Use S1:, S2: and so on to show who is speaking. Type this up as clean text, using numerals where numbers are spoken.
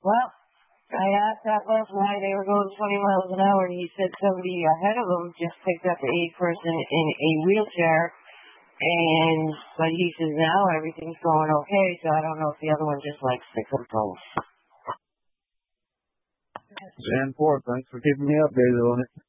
S1: Well, I asked that bus why they were going 20 miles an hour, and he said somebody ahead of them just picked up a person in a wheelchair, but he says now everything's going okay, so I don't know if the other one just likes to control.
S2: Jan 4, thanks for keeping me updated on it.